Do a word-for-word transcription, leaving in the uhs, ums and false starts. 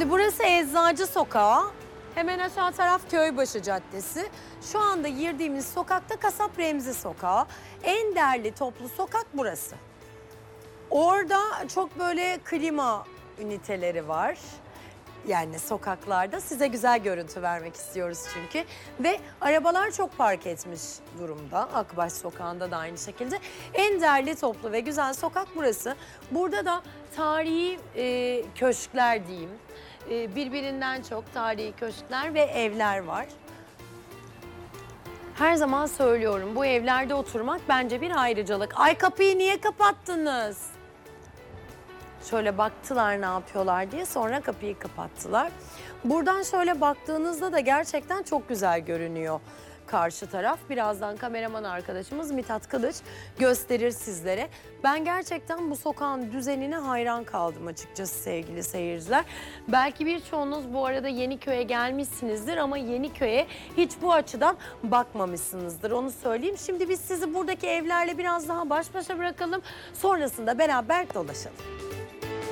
Şimdi burası Eczacı Sokağı. Hemen aşağı taraf Köybaşı Caddesi. Şu anda girdiğimiz sokakta Kasap Remzi Sokağı. En derli toplu sokak burası. Orada çok böyle klima üniteleri var. Yani sokaklarda size güzel görüntü vermek istiyoruz çünkü. Ve arabalar çok park etmiş durumda. Akbaş Sokağı'nda da aynı şekilde. En derli toplu ve güzel sokak burası. Burada da tarihi e, köşkler diyeyim. E, birbirinden çok tarihi köşkler ve evler var. Her zaman söylüyorum, bu evlerde oturmak bence bir ayrıcalık. Ay, kapıyı niye kapattınız? Şöyle baktılar ne yapıyorlar diye, sonra kapıyı kapattılar. Buradan şöyle baktığınızda da gerçekten çok güzel görünüyor karşı taraf. Birazdan kameraman arkadaşımız Mithat Kılıç gösterir sizlere. Ben gerçekten bu sokağın düzenine hayran kaldım açıkçası sevgili seyirciler. Belki birçoğunuz bu arada Yeniköy'e gelmişsinizdir ama Yeniköy'e hiç bu açıdan bakmamışsınızdır, onu söyleyeyim. Şimdi biz sizi buradaki evlerle biraz daha baş başa bırakalım. Sonrasında beraber dolaşalım.